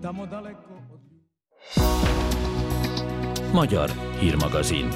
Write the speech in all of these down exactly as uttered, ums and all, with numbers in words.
Magyar hírmagazin.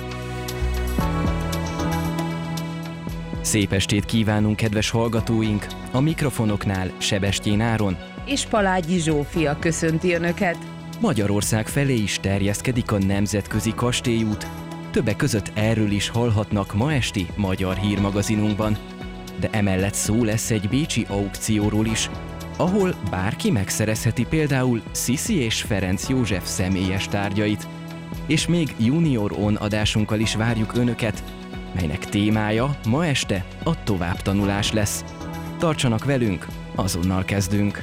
Szép estét kívánunk, kedves hallgatóink! A mikrofonoknál Sebestyén Áron és Palágyi Zsófia köszönti Önöket. Magyarország felé is terjeszkedik a nemzetközi kastélyút. Többek között erről is hallhatnak ma esti Magyar hírmagazinunkban. De emellett szó lesz egy bécsi aukcióról is, ahol bárki megszerezheti például Sziszi és Ferenc József személyes tárgyait. És még Junior On adásunkkal is várjuk Önöket, melynek témája ma este a továbbtanulás lesz. Tartsanak velünk, azonnal kezdünk!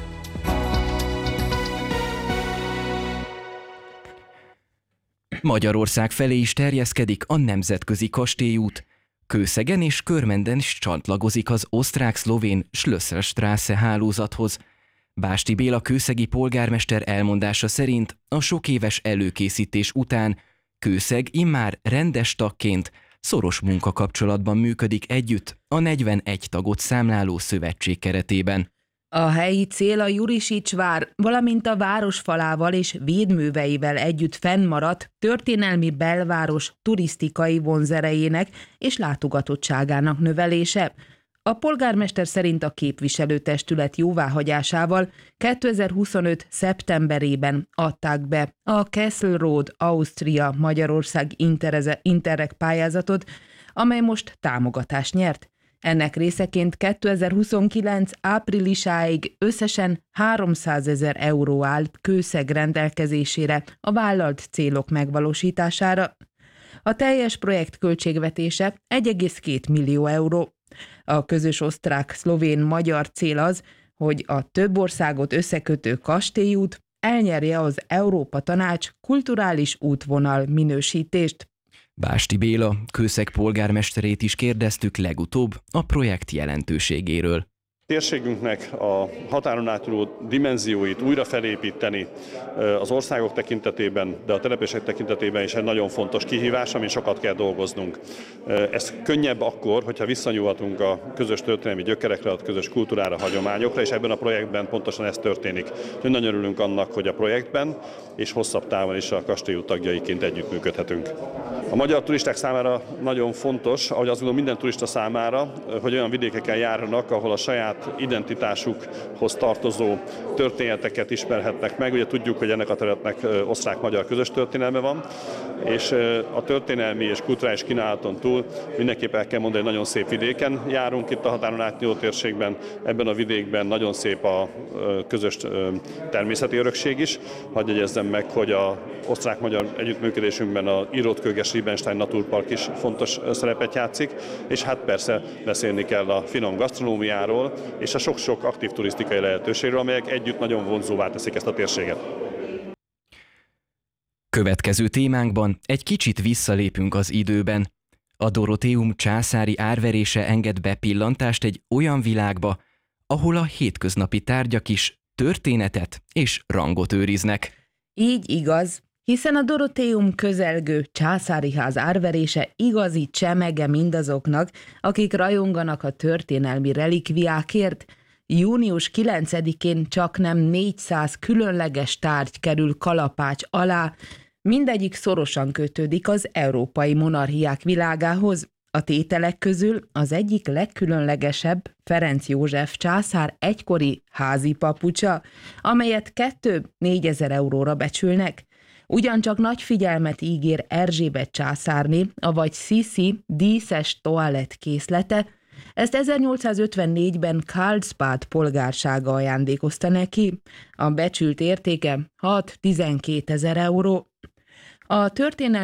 Magyarország felé is terjeszkedik a nemzetközi kastélyút. Kőszegen és Körmenden is csatlakozik az osztrák-szlovén Schlösserstraße hálózathoz. Básti Béla kőszegi polgármester elmondása szerint a sokéves előkészítés után Kőszeg immár rendes tagként szoros munkakapcsolatban működik együtt a negyvenegy tagot számláló szövetség keretében. A helyi cél a Jurisics vár, valamint a város falával és védműveivel együtt fennmaradt történelmi belváros turisztikai vonzerejének és látogatottságának növelése. A polgármester szerint a képviselőtestület jóváhagyásával kétezer-huszonöt. szeptemberében adták be a Castle Road Austria Magyarország Interreg pályázatot, amely most támogatást nyert. Ennek részeként kétezer-huszonkilenc. áprilisáig összesen háromszázezer euró áll Kőszeg rendelkezésére a vállalt célok megvalósítására. A teljes projekt költségvetése egy egész két millió euró. A közös osztrák-szlovén-magyar cél az, hogy a több országot összekötő kastélyút elnyerje az Európa Tanács kulturális útvonal minősítést. Básti Béla Kőszeg polgármesterét is kérdeztük legutóbb a projekt jelentőségéről. Térségünknek a határon átnyúló dimenzióit újra felépíteni az országok tekintetében, de a települések tekintetében is egy nagyon fontos kihívás, amin sokat kell dolgoznunk. Ez könnyebb akkor, hogyha visszanyúlhatunk a közös történelmi gyökerekre, a közös kultúrára, hagyományokra, és ebben a projektben pontosan ez történik. Úgyhogy nagyon örülünk annak, hogy a projektben és hosszabb távon is a kastélyút tagjaiként együttműködhetünk. A magyar turisták számára nagyon fontos, ahogy azt gondolom minden turista számára, hogy olyan vidékeken járnak, ahol a saját identitásukhoz tartozó történeteket ismerhetnek meg. Ugye tudjuk, hogy ennek a területnek osztrák-magyar közös történelme van, és a történelmi és kulturális kínálaton túl mindenképp el kell mondani, hogy nagyon szép vidéken járunk itt a határon átnyúló térségben. Ebben a vidékben nagyon szép a közös természeti örökség is. Hadd jegyezzem meg, hogy az osztrák-magyar együttműködésünkben a Írótkőges Riebenstein Naturpark is fontos szerepet játszik, és hát persze beszélni kell a finom gasztronómiáról, és a sok-sok aktív turisztikai lehetőségről, amelyek együtt nagyon vonzóvá teszik ezt a térséget. Következő témánkban egy kicsit visszalépünk az időben. A Dorotheum császári árverése enged bepillantást egy olyan világba, ahol a hétköznapi tárgyak is történetet és rangot őriznek. Így igaz, hiszen a Dorotheum közelgő császári ház árverése igazi csemege mindazoknak, akik rajonganak a történelmi relikviákért. Június kilencedikén csaknem négyszáz különleges tárgy kerül kalapács alá, mindegyik szorosan kötődik az európai monarchiák világához. A tételek közül az egyik legkülönlegesebb Ferenc József császár egykori házi papucsa, amelyet kettő-négyezer euróra becsülnek. Ugyancsak nagy figyelmet ígér Erzsébet császárné, avagy Sziszi díszes toalett készlete. Ezt ezernyolcszázötvennégyben Karlsbad polgársága ajándékozta neki. A becsült értéke hat-tizenkétezer euró. A történelmi